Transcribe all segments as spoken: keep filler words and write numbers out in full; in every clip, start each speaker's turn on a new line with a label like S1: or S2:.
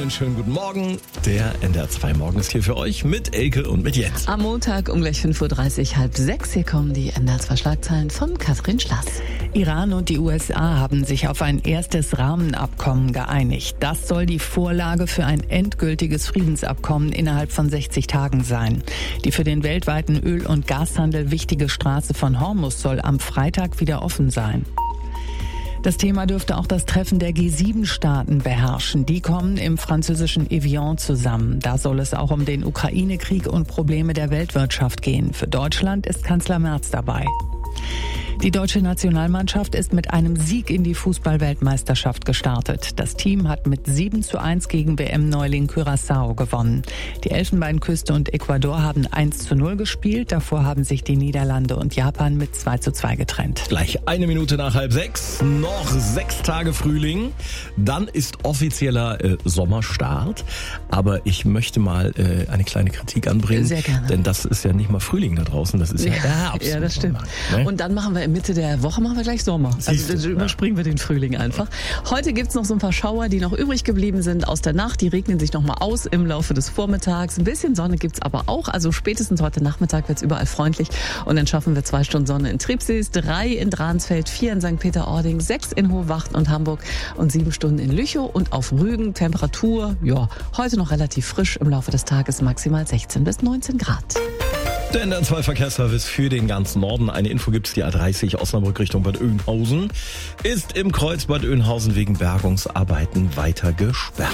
S1: Einen schönen guten Morgen. Der N D R zwei Morgen ist hier für euch mit Elke und mit Jens.
S2: Am Montag um gleich fünf Uhr dreißig, halb sechs. Hier kommen die N D R zwei Schlagzeilen von Katrin Schlass.
S3: Iran und die U S A haben sich auf ein erstes Rahmenabkommen geeinigt. Das soll die Vorlage für ein endgültiges Friedensabkommen innerhalb von sechzig Tagen sein. Die für den weltweiten Öl- und Gashandel wichtige Straße von Hormuz soll am Freitag wieder offen sein. Das Thema dürfte auch das Treffen der G sieben Staaten beherrschen. Die kommen im französischen Evian zusammen. Da soll es auch um den Ukraine-Krieg und Probleme der Weltwirtschaft gehen. Für Deutschland ist Kanzler Merz dabei. Die deutsche Nationalmannschaft ist mit einem Sieg in die Fußball-Weltmeisterschaft gestartet. Das Team hat mit sieben zu eins gegen W M-Neuling Curaçao gewonnen. Die Elfenbeinküste und Ecuador haben eins zu null gespielt. Davor haben sich die Niederlande und Japan mit zwei zu zwei getrennt.
S1: Gleich eine Minute nach halb sechs, noch sechs Tage Frühling. Dann ist offizieller äh, Sommerstart. Aber ich möchte mal äh, eine kleine Kritik anbringen.
S2: Sehr gerne.
S1: Denn das ist ja nicht mal Frühling da draußen, das ist ja, ja Herbst.
S2: Ja, das stimmt.
S1: Sagen, ne?
S2: Und dann machen wir in Mitte der Woche machen wir gleich Sommer.
S1: Siehst
S2: Also
S1: du,
S2: überspringen wir den Frühling einfach. Heute gibt's noch so ein paar Schauer, die noch übrig geblieben sind aus der Nacht. Die regnen sich noch mal aus im Laufe des Vormittags. Ein bisschen Sonne gibt's aber auch. Also spätestens heute Nachmittag wird's überall freundlich. Und dann schaffen wir zwei Stunden Sonne in Tribsees, drei in Dransfeld, vier in Sankt Peter-Ording, sechs in Hohwacht und Hamburg und sieben Stunden in Lüchow und auf Rügen. Temperatur, ja, heute noch relativ frisch. Im Laufe des Tages maximal sechzehn bis neunzehn Grad.
S1: Der N D R zwei Verkehrsservice für den ganzen Norden. Eine Info gibt's, die A dreißig Osnabrück Richtung Bad Oeynhausen ist im Kreuz Bad Oeynhausen wegen Bergungsarbeiten weiter gesperrt.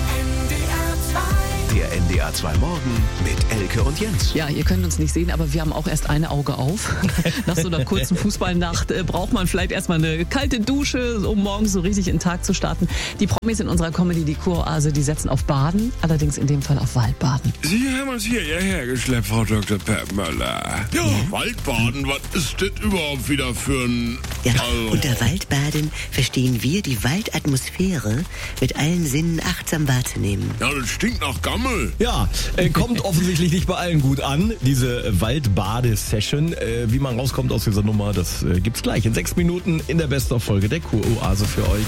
S4: Der N D R zwei Morgen mit Elke und Jens.
S2: Ja, ihr könnt uns nicht sehen, aber wir haben auch erst ein Auge auf. Nach so einer kurzen Fußballnacht äh, braucht man vielleicht erstmal eine kalte Dusche, um morgens so richtig in den Tag zu starten. Die Promis in unserer Comedy, die Kuroase, die setzen auf Baden, allerdings in dem Fall auf Waldbaden.
S5: Sie haben uns hierher hergeschleppt, Frau Doktor Peppmöller. Ja, Waldbaden, was ist das überhaupt wieder für ein...
S6: Ja,
S5: Also,
S6: unter Waldbaden verstehen wir die Waldatmosphäre mit allen Sinnen achtsam wahrzunehmen.
S5: ja, das stinkt nach Gammel.
S1: Ja, äh, kommt offensichtlich nicht bei allen gut an, diese Waldbade-Session. Äh, wie man rauskommt aus dieser Nummer, das äh, gibt's gleich in sechs Minuten in der Best-of-Folge der Kuroase für euch.